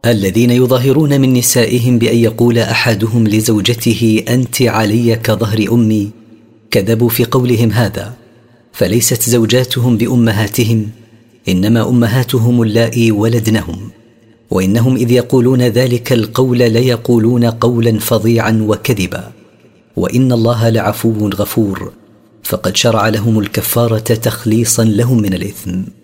الذين يظاهرون من نسائهم بأن يقول أحدهم لزوجته أنت علي كظهر أمي كذبوا في قولهم هذا، فليست زوجاتهم بأمهاتهم، إنما أمهاتهم اللائي ولدنهم، وإنهم إذ يقولون ذلك القول ليقولون قولا فظيعا وكذبا. وإن الله لعفو غفور، فقد شرع لهم الكفارة تخليصا لهم من الإثم.